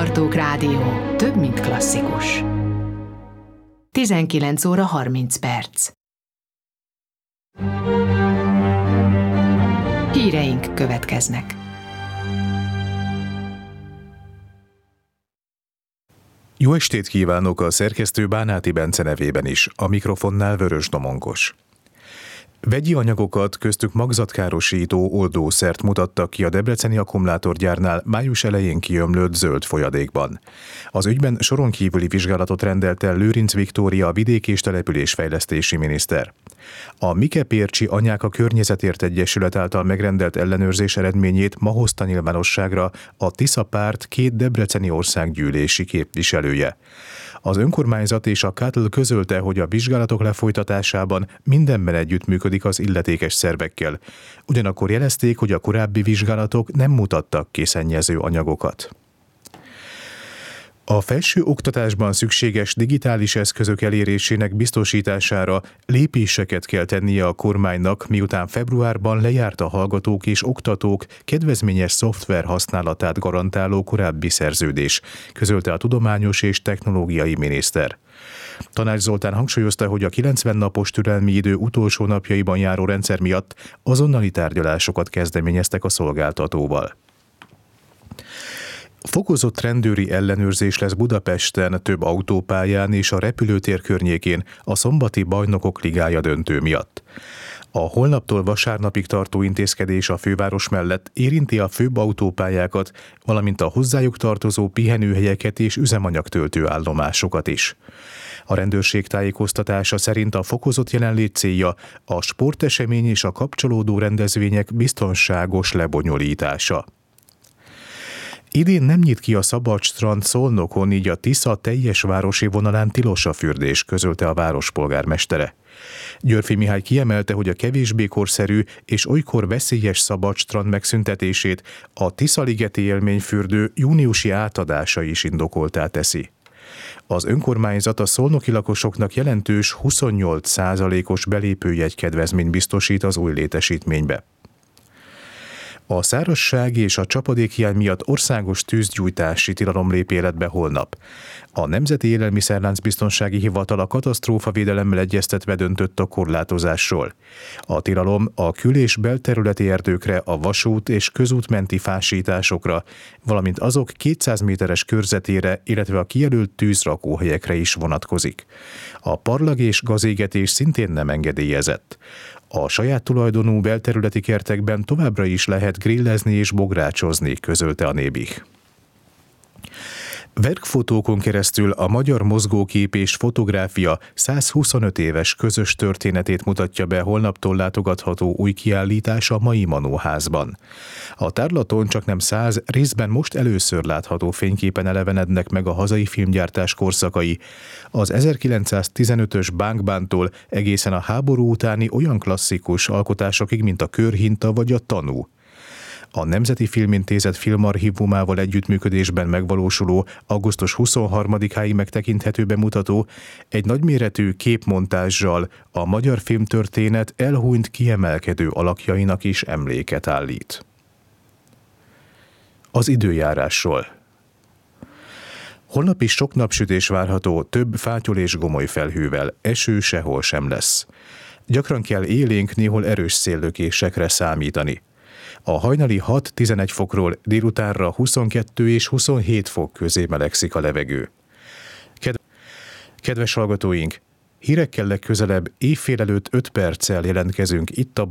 Tartók Rádió. Több, mint klasszikus. 19 óra 30 perc. Híreink következnek. Jó estét kívánok a szerkesztő Bánáti Bence nevében is, a mikrofonnál Vörös Domongos. Vegyi anyagokat, köztük magzatkárosító oldószert mutattak ki a debreceni akkumulátorgyárnál május elején kiömlött zöld folyadékban. Az ügyben soron kívüli vizsgálatot rendelt el Lőrinc Viktória, a vidék- és településfejlesztési miniszter. A Mikepércsi Anyák a Környezetért Egyesület által megrendelt ellenőrzés eredményét ma hozta nyilvánosságra a Tisza párt 2 debreceni országgyűlési képviselője. Az önkormányzat és a KATL közölte, hogy a vizsgálatok lefolytatásában mindenben együttműködik az illetékes szervekkel. Ugyanakkor jelezték, hogy a korábbi vizsgálatok nem mutattak ki szennyező anyagokat. A felső oktatásban szükséges digitális eszközök elérésének biztosítására lépéseket kell tennie a kormánynak, miután februárban lejárt a hallgatók és oktatók kedvezményes szoftver használatát garantáló korábbi szerződés, közölte a tudományos és technológiai miniszter. Tanács Zoltán hangsúlyozta, hogy a 90 napos türelmi idő utolsó napjaiban járó rendszer miatt azonnali tárgyalásokat kezdeményeztek a szolgáltatóval. Fokozott rendőri ellenőrzés lesz Budapesten több autópályán és a repülőtér környékén a szombati Bajnokok Ligája döntő miatt. A holnaptól vasárnapig tartó intézkedés a főváros mellett érinti a főbb autópályákat, valamint a hozzájuk tartozó pihenőhelyeket és üzemanyagtöltő állomásokat is. A rendőrség tájékoztatása szerint a fokozott jelenlét célja a sportesemény és a kapcsolódó rendezvények biztonságos lebonyolítása. Idén nem nyit ki a szabadstrand Szolnokon, így a Tisza teljes városi vonalán tilos a fürdés, közölte a várospolgármestere. Györffy Mihály kiemelte, hogy a kevésbé korszerű és olykor veszélyes szabadstrand megszüntetését a Tiszaligeti élményfürdő júniusi átadása is indokoltá teszi. Az önkormányzat a szolnoki lakosoknak jelentős 28%-os belépőjegykedvezményt biztosít az új létesítménybe. A szárazság és a csapadékhiány miatt országos tűzgyújtási tilalom lép életbe holnap. A Nemzeti Élelmiszerláncbiztonsági Hivatal a katasztrófavédelemmel egyeztetve döntött a korlátozásról. A tilalom a kül- és belterületi erdőkre, a vasút és közút menti fásításokra, valamint azok 200 méteres körzetére, illetve a kijelölt tűzrakóhelyekre is vonatkozik. A parlag és gazégetés szintén nem engedélyezett. A saját tulajdonú belterületi kertekben továbbra is lehet grillezni és bográcsozni, közölte a Nébih. Verkfotókon keresztül a magyar mozgókép és fotográfia 125 éves közös történetét mutatja be holnaptól látogatható új kiállítás a Mai Manóházban. A tárlaton csaknem 100 részben most először látható fényképen elevenednek meg a hazai filmgyártás korszakai, az 1915-ös Bánk-Bántól egészen a háború utáni olyan klasszikus alkotásokig, mint a Körhinta vagy a Tanú. A Nemzeti Filmintézet filmarchívumával együttműködésben megvalósuló augusztus 23-áig megtekinthető bemutató egy nagyméretű képmontázsal a magyar filmtörténet elhunyt kiemelkedő alakjainak is emléket állít. Az időjárásról. Holnap is sok napsütés várható, több fátyol és gomoly felhővel, eső sehol sem lesz. Gyakran kell élénk, néhol erős széllökésekre számítani. A hajnali 6-11 fokról délutánra 22 és 27 fok közé melegszik a levegő. Kedves hallgatóink, hírekkel legközelebb éjfél előtt 5 perccel jelentkezünk itt a